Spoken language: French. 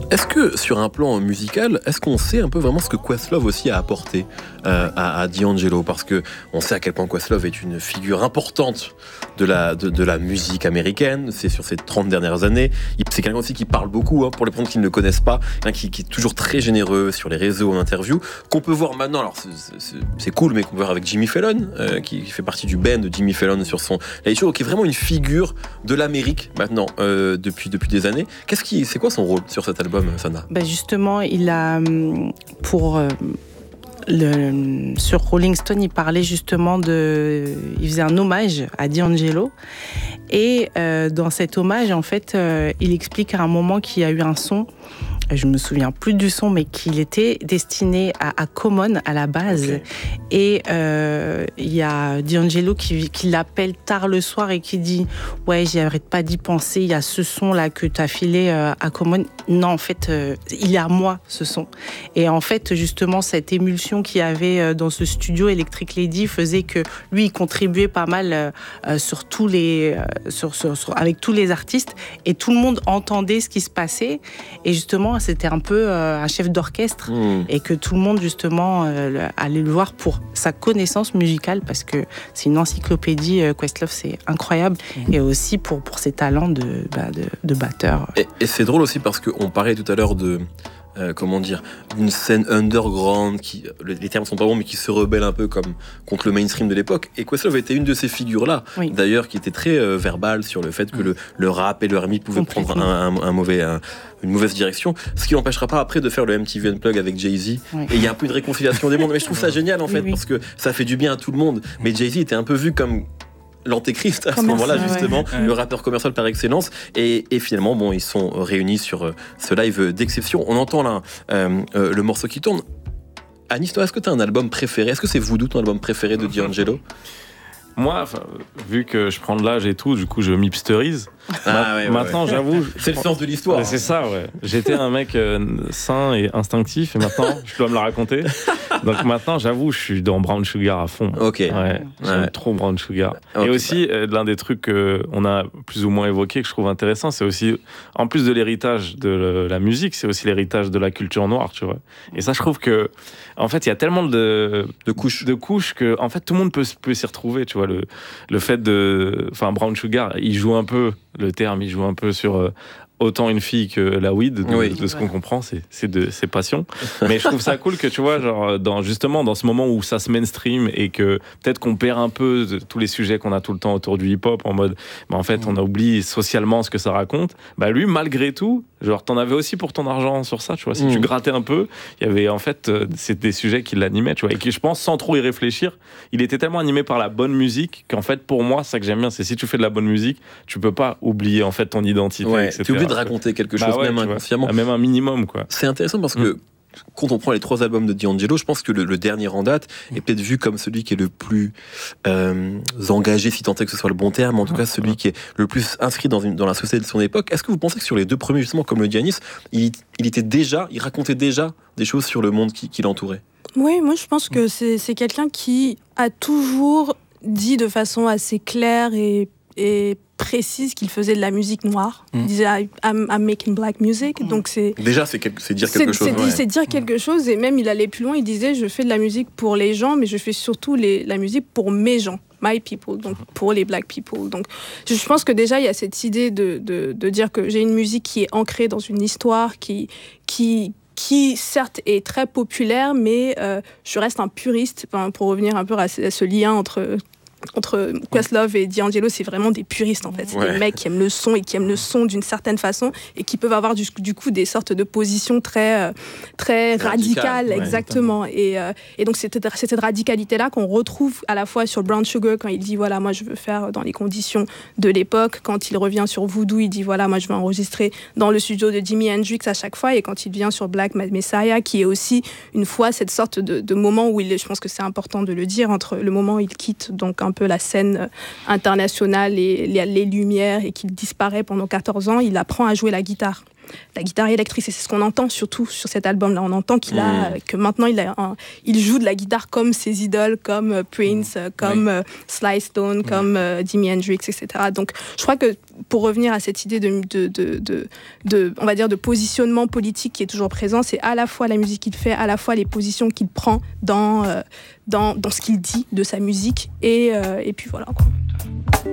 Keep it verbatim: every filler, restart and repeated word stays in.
Est-ce que, sur un plan musical, est-ce qu'on sait un peu vraiment ce que Questlove aussi a apporté euh, à, à D'Angelo? Parce qu'on sait à quel point Questlove est une figure importante de la, de, de la musique américaine, c'est sur ces trente dernières années. Il, c'est quelqu'un aussi qui parle beaucoup, hein, pour les personnes qui ne le connaissent pas, hein, qui, qui est toujours très généreux sur les réseaux, en interview, qu'on peut voir maintenant, alors c'est, c'est, c'est cool, mais qu'on peut voir avec Jimmy Fallon, euh, qui, qui fait partie du band de Jimmy Fallon sur son Late Show, qui est vraiment une figure de l'Amérique maintenant, euh, depuis, depuis des années. Qu'est-ce qui, c'est quoi son rôle sur cet album, Sana? Ben justement, il a, pour... Euh, Le, sur Rolling Stone, il parlait justement de... Il faisait un hommage à D'Angelo. Et euh, dans cet hommage, en fait, euh, il explique à un moment qu'il y a eu un son, je me souviens plus du son, mais qu'il était destiné à, à Common à la base. Okay. Et euh, il y a D'Angelo qui, qui l'appelle tard le soir et qui dit « Ouais, j'arrête pas d'y penser, il y a ce son-là que tu as filé euh, à Common. » Non, en fait, euh, il est à moi, ce son. Et en fait, justement, cette émulsion qu'il y avait dans ce studio, Electric Lady, faisait que lui, il contribuait pas mal euh, sur tous les, euh, sur, sur, sur, avec tous les artistes, et tout le monde entendait ce qui se passait. Et justement, c'était un peu euh, un chef d'orchestre, mmh. et que tout le monde, justement, euh, allait le voir pour sa connaissance musicale, parce que c'est une encyclopédie, euh, Questlove, c'est incroyable, mmh. et aussi pour, pour ses talents de, bah, de, de batteur. Et, et c'est drôle aussi parce qu'on parlait tout à l'heure de... Euh, comment dire, d'une scène underground qui, les termes sont pas bons, mais qui se rebelle un peu comme contre le mainstream de l'époque. Et Questlove était une de ces figures-là, oui. d'ailleurs, qui était très euh, verbale sur le fait que le, le rap et le R and B pouvaient prendre un, un, un mauvais, un, une mauvaise direction, ce qui l'empêchera pas après de faire le M T V Unplugged avec Jay-Z. Oui. Et il y a un peu de réconciliation des mondes. Mais je trouve ça génial en fait, oui, oui. parce que ça fait du bien à tout le monde. Mais Jay-Z était un peu vu comme l'antéchrist à ce moment-là, justement, ouais. le rappeur commercial par excellence. Et, et finalement, bon, ils sont réunis sur euh, ce live d'exception. On entend là euh, euh, le morceau qui tourne. Anis, toi, est-ce que tu as un album préféré? Est-ce que c'est Voodoo, ton album préféré de D'Angelo? Moi, vu que je prends de l'âge et tout, du coup, je m'hipsterise. Ah, ouais, maintenant, ouais. j'avoue... C'est le sens de l'histoire. C'est ça, ouais. J'étais un mec euh, sain et instinctif, et maintenant, je dois me la raconter. Donc maintenant, j'avoue, je suis dans Brown Sugar à fond. Ok. Ouais, j'aime ouais. trop Brown Sugar. Okay. Et aussi, euh, l'un des trucs qu'on a plus ou moins évoqué, que je trouve intéressant, c'est aussi, en plus de l'héritage de la musique, c'est aussi l'héritage de la culture noire, tu vois. Et ça, je trouve que, en fait, il y a tellement de, de couches, de couches que, en fait, tout le monde peut, peut s'y retrouver, tu vois. Le, le fait de, enfin, Brown Sugar, il joue un peu, le terme, il joue un peu sur euh, autant une fille que la weed, de, oui. de ce qu'on comprend, c'est, c'est de ses passions. Mais je trouve ça cool que, tu vois, genre, dans, justement, dans ce moment où ça se mainstream et que peut-être qu'on perd un peu de, tous les sujets qu'on a tout le temps autour du hip-hop, en mode, bah, en fait, on a oublié socialement ce que ça raconte. Bah, lui, malgré tout, genre, t'en avais aussi pour ton argent sur ça, tu vois. Si mmh. tu grattais un peu, il y avait, en fait, euh, c'est des sujets qui l'animaient, tu vois. Et qui, je pense, sans trop y réfléchir, il était tellement animé par la bonne musique qu'en fait, pour moi, c'est ça que j'aime bien, c'est si tu fais de la bonne musique, tu peux pas oublier, en fait, ton identité, ouais, et cetera. T'es obligé de raconter quelque chose, bah ouais, même inconsciemment. Vois, même un minimum, quoi. C'est intéressant parce que, mmh. quand on prend les trois albums de D'Angelo, je pense que le, le dernier en date est peut-être vu comme celui qui est le plus euh, engagé, si tant est que ce soit le bon terme, mais en tout cas celui qui est le plus inscrit dans, une, dans la société de son époque. Est-ce que vous pensez que sur les deux premiers, justement, comme le dit Anis, il, il était déjà, il racontait déjà des choses sur le monde qui, qui l'entourait? Oui, moi je pense que c'est, c'est quelqu'un qui a toujours dit de façon assez claire et, et précise qu'il faisait de la musique noire. Mmh. Il disait I'm, I'm making black music. Mmh. Donc c'est déjà c'est, quel, c'est dire quelque c'est, chose. C'est, ouais. c'est dire quelque chose, et même il allait plus loin. Il disait je fais de la musique pour les gens, mais je fais surtout les, la musique pour mes gens. My people, donc pour les black people. Donc, je pense que déjà, il y a cette idée de, de, de dire que j'ai une musique qui est ancrée dans une histoire, qui, qui, qui certes est très populaire, mais euh, je reste un puriste. Enfin, pour revenir un peu à ce, à ce lien entre... entre Questlove et D'Angelo, c'est vraiment des puristes en fait. C'est ouais. des mecs qui aiment le son et qui aiment le son d'une certaine façon et qui peuvent avoir du, du coup des sortes de positions très, très Radical, radicales, ouais, exactement. Et, euh, et donc c'est, c'est cette radicalité-là qu'on retrouve à la fois sur Brown Sugar quand il dit voilà, moi je veux faire dans les conditions de l'époque. Quand il revient sur Voodoo, il dit voilà, moi je veux enregistrer dans le studio de Jimi Hendrix à chaque fois. Et quand il vient sur Black Messiah, qui est aussi une fois cette sorte de, de moment où il, je pense que c'est important de le dire, entre le moment où il quitte donc un peu la scène internationale et les, les lumières et qu'il disparaît pendant quatorze ans, il apprend à jouer la guitare. la guitare électrique. Et c'est ce qu'on entend surtout sur cet album-là. On entend qu'il a, mmh. que maintenant il, a un, il joue de la guitare comme ses idoles, comme euh, Prince, mmh. comme oui. euh, Sly Stone, mmh. comme euh, Jimi Hendrix, et cetera. Donc je crois que pour revenir à cette idée de, de, de, de, de, on va dire de positionnement politique qui est toujours présent, c'est à la fois la musique qu'il fait, à la fois les positions qu'il prend dans, euh, dans, dans ce qu'il dit de sa musique, et, euh, et puis voilà quoi.